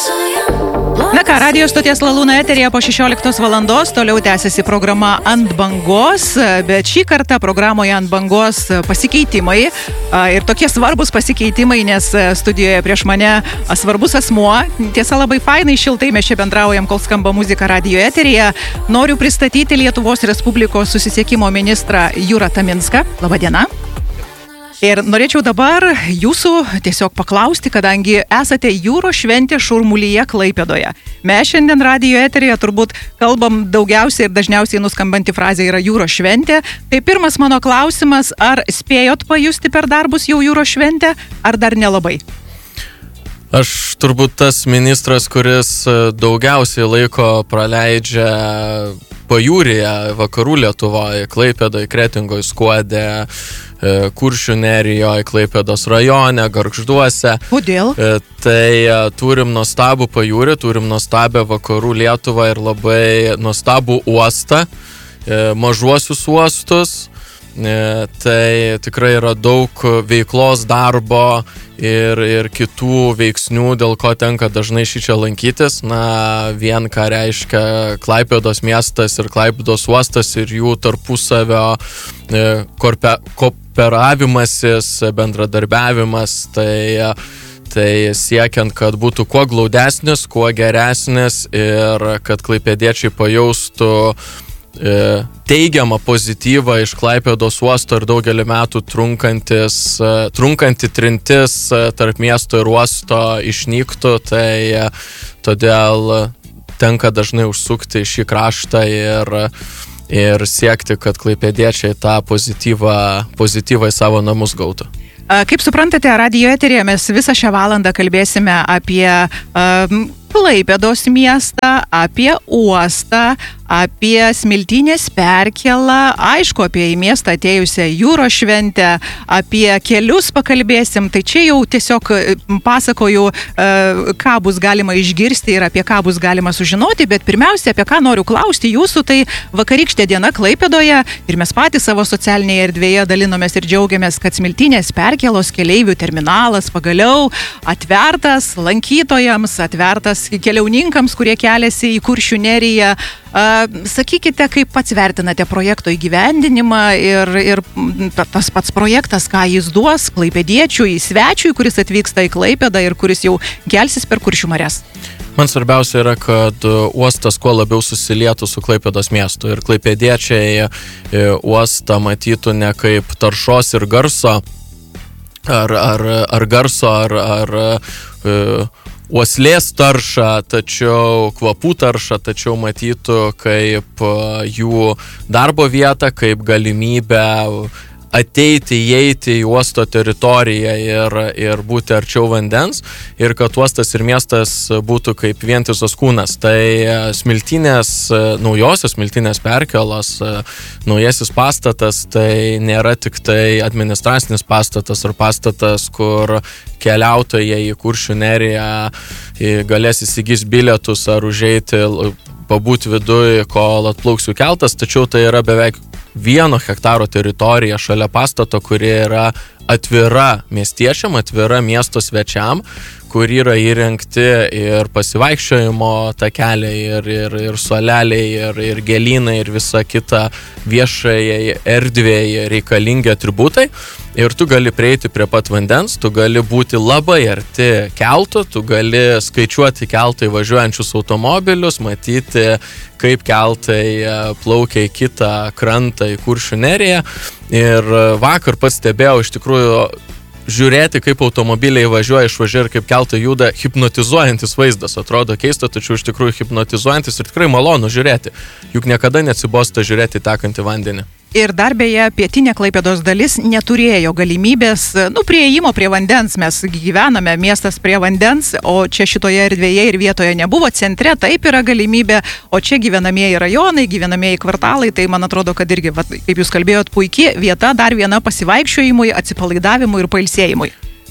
Na ką, radio stoties Lalūna eteryje po 16 valandos toliau tęsiasi programa Ant bangos, bet šį kartą programoje Ant bangos pasikeitimai ir tokie svarbus pasikeitimai, nes studijoje prieš mane svarbus asmuo. Tiesa, labai fainai, šiltai mes čia bendraujam, kol skamba muzika radio eteryje. Noriu pristatyti Lietuvos Respublikos susisiekimo ministrą Jurą Taminską. Labadiena. Ir norėčiau dabar jūsų tiesiog paklausti, kadangi esate jūros šventė šurmulyje Klaipėdoje. Mes šiandien radio eteryje turbūt kalbam daugiausiai ir dažniausiai nuskambanti frazė yra jūros šventė. Tai pirmas mano klausimas, ar spėjot pajusti per darbus jau jūros šventę, ar dar nelabai? Aš turbūt tas ministras, kuris daugiausiai laiko praleidžia pajūryje, vakarų Lietuvoje, Klaipėdoje, Kretingoje, Skuode, Kuršių nerijoje, Klaipėdos rajone, Gargžduose. Kodėl? Tai turim nuostabų pajūrį, turim nuostabę vakarų Lietuvą ir labai nuostabų uostą, mažuosius uostus. Tai tikrai yra daug veiklos, darbo ir kitų veiksnių, dėl ko tenka dažnai šičia lankytis. Na, vien ką reiškia Klaipėdos miestas ir Klaipėdos uostas ir jų tarpusavio kooperavimasis, bendradarbiavimas, tai siekiant, kad būtų kuo glaudesnis, kuo geresnis ir kad klaipėdiečiai pajaustų teigiamą pozityvą iš Klaipėdos uosto ir daugelį metų trunkanti trintis tarp miesto ir uosto išnyktų, tai todėl tenka dažnai užsukti į šį kraštą ir siekti, kad klaipėdiečiai tą pozityvą į savo namus gautų. Kaip suprantate, radio eteryje mes visą šią valandą kalbėsime apie Klaipėdos miestą, apie uostą, apie Smiltynės perkėlą, aišku, apie į miestą atėjusią jūros šventę, apie kelius pakalbėsim. Tai čia jau tiesiog pasakoju, ką bus galima išgirsti ir apie ką bus galima sužinoti, bet pirmiausia, apie ką noriu klausti jūsų, tai vakarykštė diena Klaipėdoje ir mes patys savo socialinėje erdvėje dalinomės ir džiaugiamės, kad Smiltynės perkėlos keleivių terminalas pagaliau atvertas lankytojams, atvertas keliauninkams, kurie keliasi į Kuršių neriją. Sakykite, kaip pats vertinate projekto įgyvendinimą ir tas pats projektas, ką jis duos klaipėdiečiui, svečiui, kuris atvyksta į Klaipėdą ir kuris jau kelsis per Kuršių marias? Man svarbiausia yra, kad uostas kuo labiau susilietų su Klaipėdos miestu ir klaipėdiečiai uostą matytų ne kaip taršos ir garso, ar garso, ar uoslės taršą, tačiau kvapų taršą, tačiau matytų kaip jų darbo vietą, kaip galimybę ateiti, įeiti į uosto teritoriją ir būti arčiau vandens ir kad uostas ir miestas būtų kaip vientisos kūnas. Tai naujosios Smiltynės perkėlos, naujasis pastatas, tai nėra tik tai administracinis pastatas ar pastatas, kur keliautojai į Kuršių neriją galės įsigys bilietus ar užeiti, pabūti viduje, kol atplauks jų keltas, tačiau tai yra beveik 1 hektaro teritorija šalia pastato, kuri yra atvira miestiečiam, atvira miesto svečiam, kur yra įrengti ir pasivaikščiojimo takeliai, ir suoleliai, ir gėlynai, ir visa kita viešai erdvėje reikalingi atributai. Ir tu gali prieiti prie pat vandens, tu gali būti labai arti keltų, tu gali skaičiuoti keltai važiuojančius automobilius, matyti, kaip keltai plaukia į kitą krantą, į Kuršių neriją. Ir vakar pats stebėjau iš tikrųjų žiūrėti, kaip automobiliai važiuoja, išvažiuoja ir kaip keltai juda, hipnotizuojantis vaizdas. Atrodo keista, tačiau iš tikrųjų hipnotizuojantis ir tikrai malonu žiūrėti. Juk niekada neatsibosta žiūrėti tekantį vandenį. Ir dar beje, pietinė Klaipėdos dalis neturėjo galimybės, prieėjimo prie vandens. Mes gyvename miestas prie vandens, o čia šitoje erdvėje ir vietoje nebuvo. Centre taip yra galimybė, o čia gyvenamieji rajonai, gyvenamieji kvartalai, tai man atrodo, kad irgi, kaip jūs kalbėjot, puikiai vieta, dar viena pasivaikščiojimui, atsipalaidavimui ir pailsėjimui.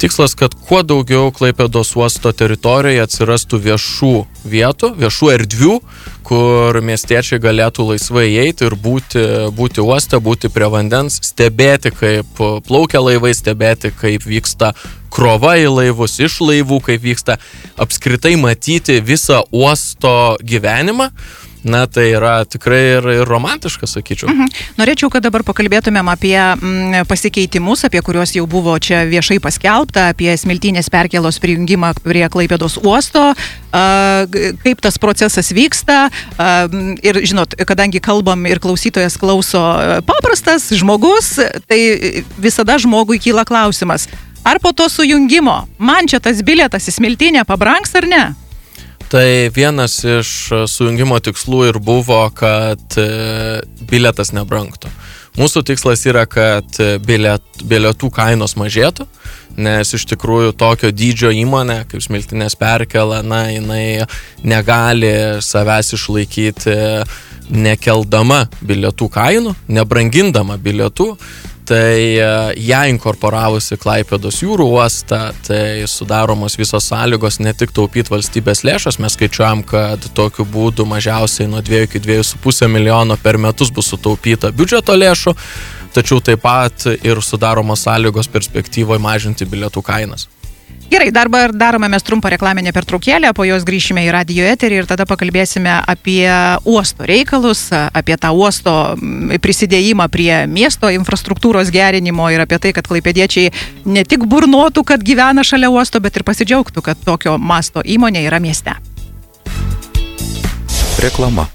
tikslas, kad kuo daugiau Klaipėdos uosto teritorijoje atsirastų viešų vietų, viešų erdvių, kur miestiečiai galėtų laisvai eiti ir būti uoste, būti prie vandens, stebėti, kaip plaukia laivai, stebėti, kaip vyksta krova į laivus, iš laivų, kaip vyksta apskritai matyti visą uosto gyvenimą. Na, tai yra tikrai ir romantiška, sakyčiau. Norėčiau, kad dabar pakalbėtumėm apie pasikeitimus, apie kuriuos jau buvo čia viešai paskelbta, apie Smiltynės perkėlos prijungimą prie Klaipėdos uosto, kaip tas procesas vyksta. Ir, žinot, kadangi kalbam ir klausytojas klauso paprastas žmogus, tai visada žmogui kyla klausimas, ar po to sujungimo man čia tas bilietas į Smiltynę pabrangs ar ne? Tai vienas iš sujungimo tikslų ir buvo, kad bilietas nebrangtų. Mūsų tikslas yra, kad bilietų kainos mažėtų, nes iš tikrųjų tokio dydžio įmonė, kaip Smiltynės perkėla, jinai negali savęs išlaikyti nekeldama bilietų kainų, nebrangindama bilietų. Tai ją inkorporavusi Klaipėdos jūrų uostą, tai sudaromos visos sąlygos ne tik taupyti valstybės lėšas, mes skaičiuojam, kad tokiu būdu mažiausiai nuo 2 iki 2,5 milijono per metus bus sutaupyta biudžeto lėšų, tačiau taip pat ir sudaromos sąlygos perspektyvoje mažinti bilietų kainas. Gerai, dabar darome mes trumpą reklaminę pertraukėlę, po jos grįšime į radijo eterį ir tada pakalbėsime apie uosto reikalus, apie tą uosto prisidėjimą prie miesto infrastruktūros gerinimo ir apie tai, kad klaipėdiečiai ne tik burnotų, kad gyvena šalia uosto, bet ir pasidžiaugtų, kad tokio masto įmonė yra mieste. Reklama.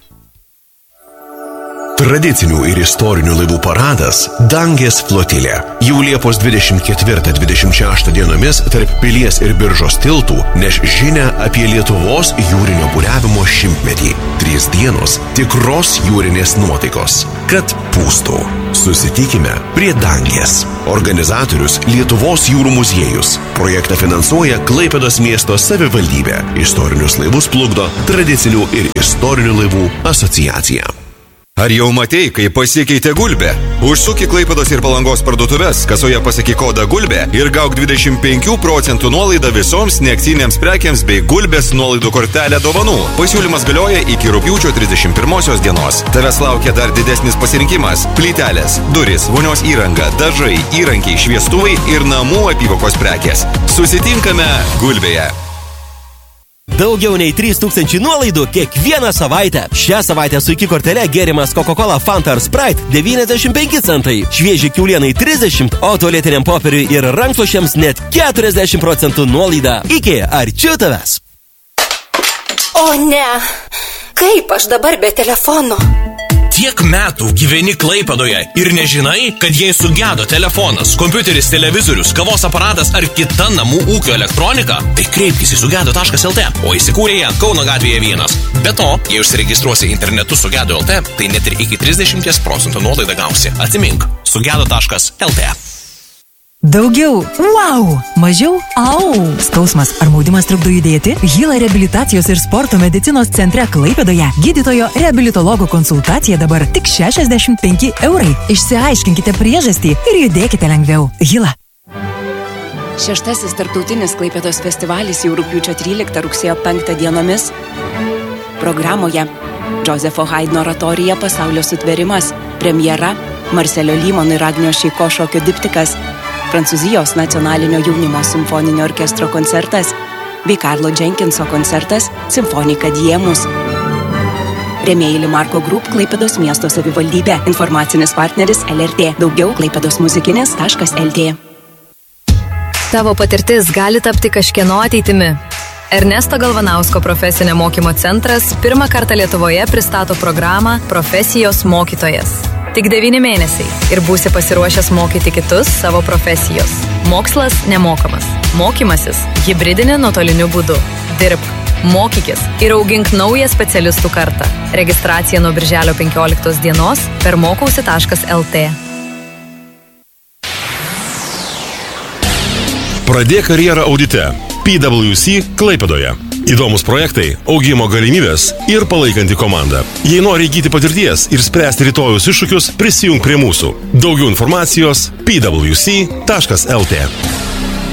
Tradicinių ir istorinių laivų paradas Dangės flotilė. Jau Liepos 24-26 dienomis tarp Pilies ir Biržos tiltų neš žinią apie Lietuvos jūrinio buriavimo 100-metį. 3 dienos tikros jūrinės nuotaikos. Kad pūstų. Susitikime prie Dangės. Organizatorius Lietuvos jūrų muziejus. Projektą finansuoja Klaipėdos miesto savivaldybė. Istorinius laivus plukdo Tradicinių ir istorinių laivų asociacija. Ar jau matei, kaip pasikeitė Gulbė? Užsuk į Klaipėdos ir Palangos parduotuves, kasoje pasakyk kodą Gulbė ir gauk 25% nuolaidą visoms neakcinėms prekiams bei Gulbės nuolaidų kortelę dovanų. Pasiūlymas galioja iki rugpjūčio 31 dienos. Tavęs laukia dar didesnis pasirinkimas. Plytelės, durys, vonios įranga, dažai, įrankiai, šviestuvai ir namų apyvokos prekės. Susitinkame Gulbėje. Daugiau nei 3000 nuolaidų kiekvieną savaitę. Šią savaitę su iki kortele gėrimas Coca-Cola Fanta ar Sprite 95 centai, švieži kiaulienai 30, o tualetiniam popieriui ir rankšluosčiams net 40% nuolaida. Iki arčiau tavęs. O ne, kaip aš dabar be telefono? Tiek metų gyveni Klaipėdoje ir nežinai, kad jei sugedo telefonas, kompiuteris, televizorius, kavos aparatas ar kita namų ūkio elektronika, tai kreipkis į sugedo.lt, o įsikūrė jie Kauno gatvėje 1. Be to, jei užsiregistruosi internetu sugedo.lt, tai net ir iki 30% nuolaidą gausi. Atsimink, sugedo.lt. Daugiau wow, mažiau au. Skausmas ar maudimas trukdo judėti? Hila reabilitacijos ir sporto medicinos centre Klaipėdoje gydytojo reabilitologo konsultacija dabar tik 65 €. Išsiaiškinkite priežastį ir judėkite lengviau. Hila. 6. tarptautinis Klaipėdos festivalis jau rugpjūčio 13 rugsėjo 5 dienomis. Programoje Džozefo Haidno oratorija Pasaulio sutverimas, premjera Marcelio Lymono ir Agnio Šeiko šokio diptikas, Prancūzijos nacionalinio jaunimo simfoninio orkestro koncertas bei Karlo Jenkinso koncertas Simfonika Diemus. Rėmėjai Limarko Group, Klaipėdos miesto savivaldybė. Informacinis partneris LRT. Daugiau klaipėdosmuzikinis.lt. Tavo patirtis gali tapti kažkieno ateitimi. Ernesto Galvanausko profesinio mokymo centras pirmą kartą Lietuvoje pristato programą Profesijos mokytojas. Tik 9 mėnesiai ir būsi pasiruošęs mokyti kitus savo profesijos. Mokslas nemokamas. Mokymasis hibridinė nuotoliniu būdu. Dirbk, mokykis ir augink naują specialistų kartą. Registracija nuo birželio 15 dienos per mokausi.lt. Pradėk karjerą audite. PwC Klaipėdoje. Įdomus projektai, augimo galimybės ir palaikanti komanda. Jei nori įgyti patirties ir spręsti rytojus iššūkius, prisijunk prie mūsų. Daugiau informacijos pwc.lt.